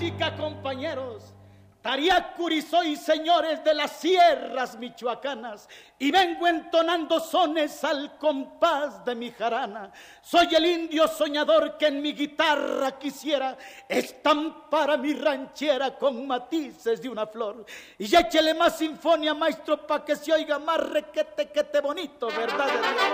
música, compañeros. Tariacuri soy, señores de las sierras michoacanas, y vengo entonando sones al compás de mi jarana. Soy el indio soñador que en mi guitarra quisiera estampar a mi ranchera con matices de una flor. Y échele más sinfonía, maestro, pa' que se oiga más requete bonito, ¿verdad?